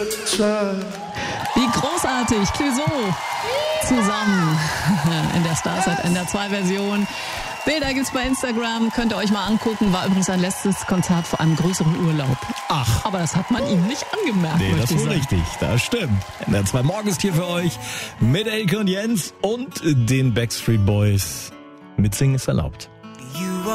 Wie großartig, Clouseau zusammen in der Starzeit NDR 2 Version. Bilder gibt's bei Instagram, könnt ihr euch mal angucken. War übrigens sein letztes Konzert vor einem größeren Urlaub. Ach. Aber das hat man ihm nicht angemerkt. Nee, das ist wohl richtig, das stimmt. NDR 2 Morgen ist hier für euch mit Elke und Jens und den Backstreet Boys. Mitsingen ist erlaubt.